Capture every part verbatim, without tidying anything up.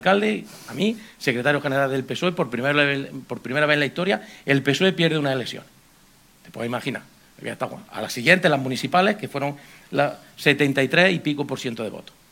alcalde, a mí, secretario general del P S O E, por primera vez, por primera vez en la historia, el P S O E pierde una elección. Te puedes imaginar. A las siguientes, las municipales, que fueron las setenta y tres y pico por ciento de votos.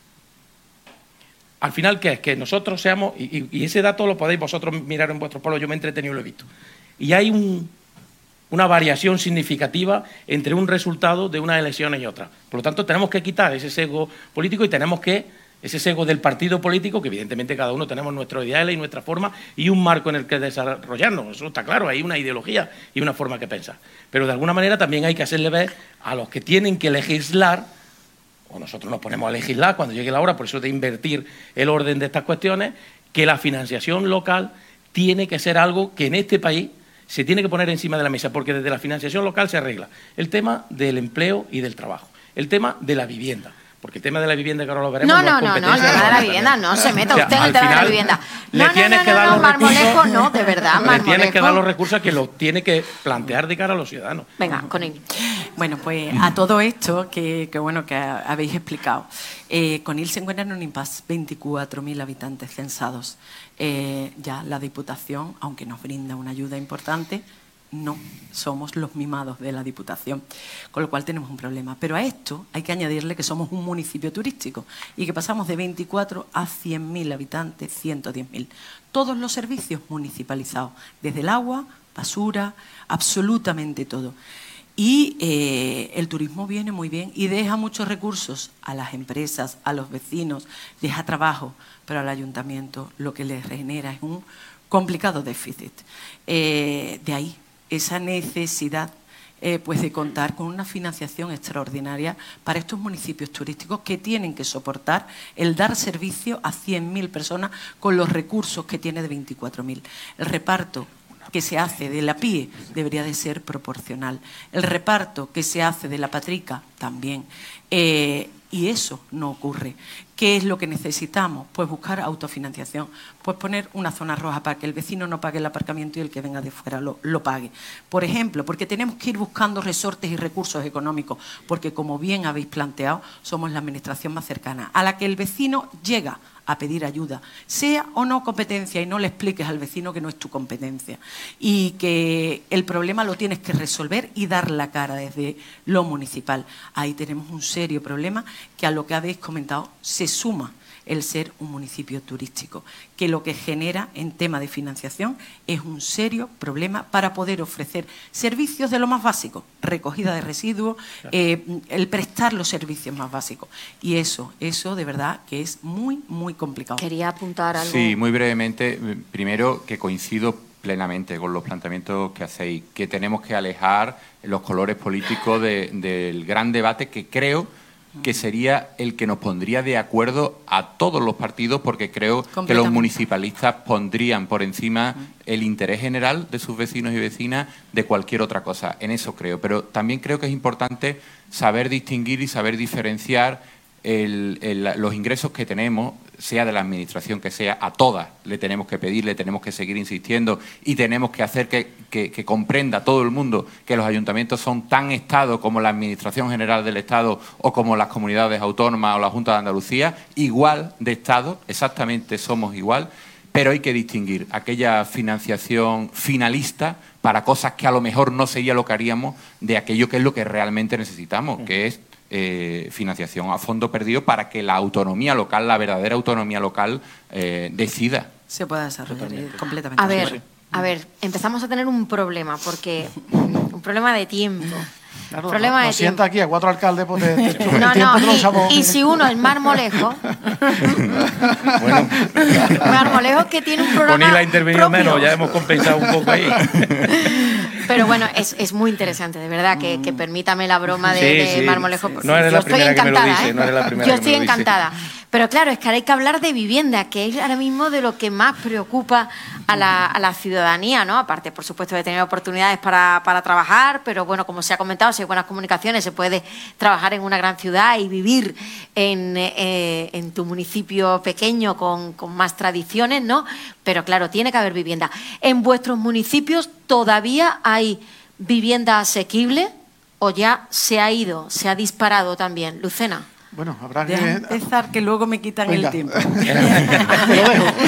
Al final, ¿qué es? Que nosotros seamos, y, y ese dato lo podéis vosotros mirar en vuestros pueblos, yo me he entretenido y lo he visto. Y hay un, una variación significativa entre un resultado de unas elecciones y otras. Por lo tanto, tenemos que quitar ese sesgo político y tenemos que ese sesgo del partido político, que evidentemente cada uno tenemos nuestros ideales y nuestra forma y un marco en el que desarrollarnos. Eso está claro, hay una ideología y una forma que pensar. Pero de alguna manera también hay que hacerle ver a los que tienen que legislar, o nosotros nos ponemos a legislar cuando llegue la hora, por eso de invertir el orden de estas cuestiones, que la financiación local tiene que ser algo que en este país se tiene que poner encima de la mesa, porque desde la financiación local se arregla el tema del empleo y del trabajo, el tema de la vivienda. Porque el tema de la vivienda, que ahora lo veremos, no, no, no, no es no, no, el tema de la vivienda, no se meta o sea, usted en el tema de la vivienda. Le No, tienes no, que no, dar no, los Marmolejo, recursos, no, de verdad, Marmolejo. Le tienes que dar los recursos que los tiene que plantear de cara a los ciudadanos. Venga, con él. Bueno, pues a todo esto que, que bueno que habéis explicado, eh, Conil se encuentra en un impasse, veinticuatro mil habitantes censados. Eh, ya la Diputación, aunque nos brinda una ayuda importante, no somos los mimados de la Diputación, con lo cual tenemos un problema. Pero a esto hay que añadirle que somos un municipio turístico y que pasamos de veinticuatro a cien mil habitantes, ciento diez mil. Todos los servicios municipalizados, desde el agua, basura, absolutamente todo. Y eh, el turismo viene muy bien y deja muchos recursos a las empresas, a los vecinos, deja trabajo, pero al ayuntamiento lo que les genera es un complicado déficit. Eh, de ahí esa necesidad eh, pues de contar con una financiación extraordinaria para estos municipios turísticos que tienen que soportar el dar servicio a cien mil personas con los recursos que tiene de veinticuatro mil. El reparto que se hace de la P I E debería de ser proporcional. El reparto que se hace de la Patrica también. Eh, y eso no ocurre. ¿Qué es lo que necesitamos? Pues buscar autofinanciación, pues poner una zona roja para que el vecino no pague el aparcamiento y el que venga de fuera lo, lo pague. Por ejemplo, porque tenemos que ir buscando resortes y recursos económicos, porque como bien habéis planteado, somos la administración más cercana, a la que el vecino llega a pedir ayuda, sea o no competencia, y no le expliques al vecino que no es tu competencia, y que el problema lo tienes que resolver y dar la cara desde lo municipal. Ahí tenemos un serio problema que a lo que habéis comentado se suma el ser un municipio turístico, que lo que genera en tema de financiación es un serio problema para poder ofrecer servicios de lo más básico, recogida de residuos, eh, el prestar los servicios más básicos. Y eso, eso de verdad que es muy, muy complicado. Quería apuntar algo. Sí, muy brevemente. Primero, que coincido plenamente con los planteamientos que hacéis, que tenemos que alejar los colores políticos de, del gran debate que creo que sería el que nos pondría de acuerdo a todos los partidos, porque creo que los municipalistas pondrían por encima el interés general de sus vecinos y vecinas de cualquier otra cosa. En eso creo. Pero también creo que es importante saber distinguir y saber diferenciar el, el, los ingresos que tenemos, sea de la administración que sea, a todas le tenemos que pedir, le tenemos que seguir insistiendo y tenemos que hacer que, que, que comprenda todo el mundo que los ayuntamientos son tan Estado como la Administración General del Estado o como las comunidades autónomas o la Junta de Andalucía, igual de Estado, exactamente somos igual, pero hay que distinguir aquella financiación finalista para cosas que a lo mejor no sería lo que haríamos de aquello que es lo que realmente necesitamos, que es Eh, financiación a fondo perdido para que la autonomía local, la verdadera autonomía local, eh, decida. Se pueda desarrollar Totalmente. completamente. A ver, a ver, empezamos a tener un problema, porque un problema de tiempo. Claro, problema no, de nos sienta aquí a cuatro alcaldes pues de, de, no, el tiempo no, que no y, usamos. y si uno es Marmolejo, bueno, Marmolejo que tiene un programa Conil ha intervenido propio. menos, ya hemos compensado un poco ahí. Pero bueno, es, es muy interesante, de verdad, que, que permítame la broma de, Sí, de sí. Marmolejo. No eres Yo la estoy primera que me lo encantada, dice, ¿eh? no eres la primera Yo que estoy me lo dice. encantada. Pero claro, es que ahora hay que hablar de vivienda, que es ahora mismo de lo que más preocupa a la, a la ciudadanía, ¿no? Aparte, por supuesto, de tener oportunidades para, para trabajar, pero bueno, como se ha comentado, si hay buenas comunicaciones, se puede trabajar en una gran ciudad y vivir en, eh, en tu municipio pequeño con, con más tradiciones, ¿no? Pero claro, tiene que haber vivienda. ¿En vuestros municipios todavía hay vivienda asequible o ya se ha ido, se ha disparado también? Lucena. Bueno, habrá que... Deja empezar, que luego me quitan Venga. el tiempo. Te lo dejo.